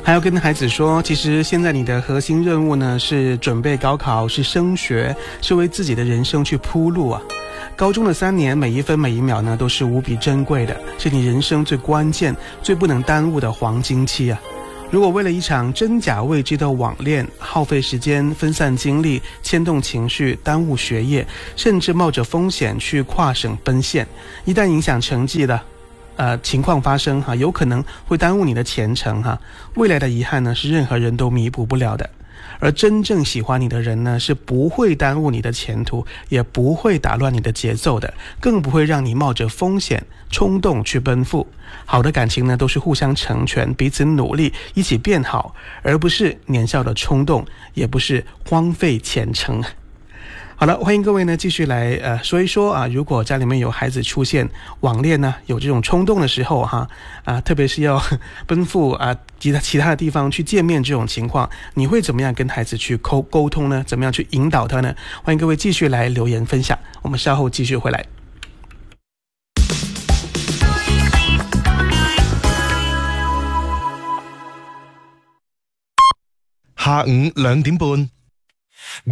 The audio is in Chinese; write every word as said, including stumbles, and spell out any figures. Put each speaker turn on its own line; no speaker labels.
还要跟孩子说，其实现在你的核心任务呢是准备高考，是升学，是为自己的人生去铺路啊。高中的三年，每一分每一秒呢都是无比珍贵的，是你人生最关键、最不能耽误的黄金期啊。如果为了一场真假未知的网恋，耗费时间、分散精力、牵动情绪、耽误学业，甚至冒着风险去跨省奔现，一旦影响成绩的呃情况发生哈，有可能会耽误你的前程哈。未来的遗憾呢，是任何人都弥补不了的。而真正喜欢你的人呢，是不会耽误你的前途，也不会打乱你的节奏的，更不会让你冒着风险冲动去奔赴。好的感情呢，都是互相成全，彼此努力，一起变好，而不是年少的冲动，也不是荒废前程。好了，欢迎各位呢继续来呃说一说啊，如果家里面有孩子出现网恋呢，有这种冲动的时候哈啊，特别是要奔赴啊其他其他的地方去见面这种情况，你会怎么样跟孩子去沟沟通呢？怎么样去引导他呢？欢迎各位继续来留言分享，我们稍后继续回来。
下午兩點半。